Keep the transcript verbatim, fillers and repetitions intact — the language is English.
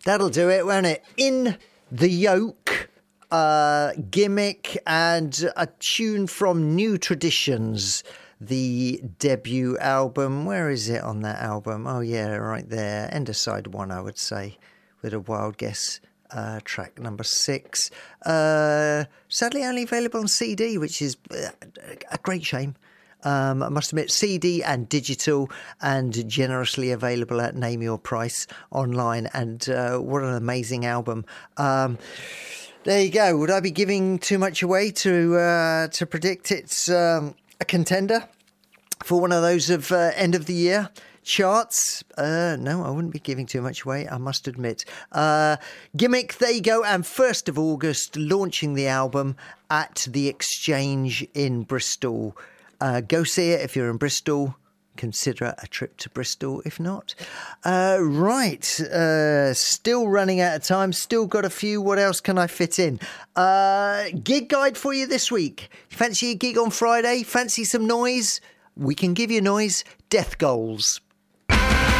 That'll do it, won't it? In the Yoke, uh, Gimmick, and a tune from New Traditions, the debut album. Where is it on that album? Oh, yeah, right there. End of side one, I would say, with a wild guess. Uh, track number six. Uh, sadly, only available on C D, which is a great shame. Um, I must admit, C D and digital, and generously available at Name Your Price online. And uh, what an amazing album. Um, there you go. Would I be giving too much away to uh, to predict it's um, a contender for one of those of uh, end of the year charts? Uh, no, I wouldn't be giving too much away, I must admit. Uh, Gimmick, there you go. And first of August, launching the album at the Exchange in Bristol. Uh, go see it if you're in Bristol. Consider a trip to Bristol if not. Uh, right, uh, still running out of time. Still got a few. What else can I fit in? Uh, gig guide for you this week. Fancy a gig on Friday? Fancy some noise? We can give you noise. Death Goals.